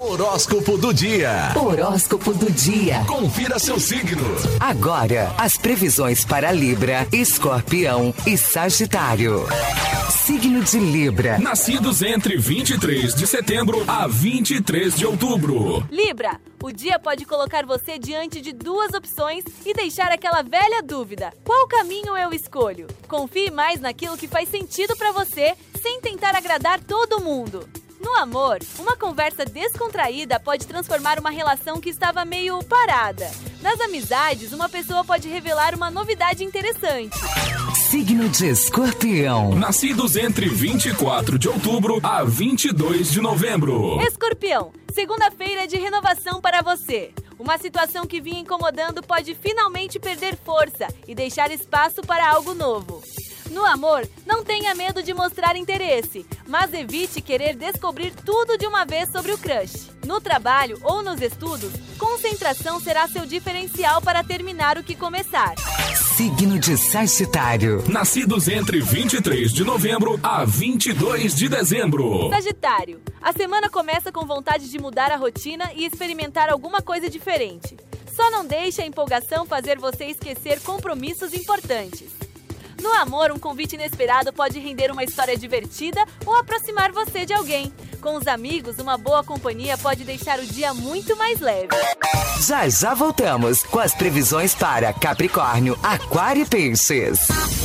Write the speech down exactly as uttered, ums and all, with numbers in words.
Horóscopo do dia. Horóscopo do dia. Confira seu signo. Agora, as previsões para Libra, Escorpião e Sagitário. Signo de Libra. Nascidos entre vinte e três de setembro a vinte e três de outubro. Libra, o dia pode colocar você diante de duas opções e deixar aquela velha dúvida. Qual caminho eu escolho? Confie mais naquilo que faz sentido para você, sem tentar agradar todo mundo. No amor, uma conversa descontraída pode transformar uma relação que estava meio parada. Nas amizades, uma pessoa pode revelar uma novidade interessante. Signo de Escorpião. Nascidos entre vinte e quatro de outubro a vinte e dois de novembro. Escorpião, segunda-feira é de renovação para você. Uma situação que vinha incomodando pode finalmente perder força e deixar espaço para algo novo. No amor, não tenha medo de mostrar interesse, mas evite querer descobrir tudo de uma vez sobre o crush. No trabalho ou nos estudos, concentração será seu diferencial para terminar o que começar. Signo de Sagitário. Nascidos entre vinte e três de novembro a vinte e dois de dezembro. Sagitário, a semana começa com vontade de mudar a rotina e experimentar alguma coisa diferente. Só não deixe a empolgação fazer você esquecer compromissos importantes. No amor, um convite inesperado pode render uma história divertida ou aproximar você de alguém. Com os amigos, uma boa companhia pode deixar o dia muito mais leve. Já já voltamos com as previsões para Capricórnio, Aquário e Peixes.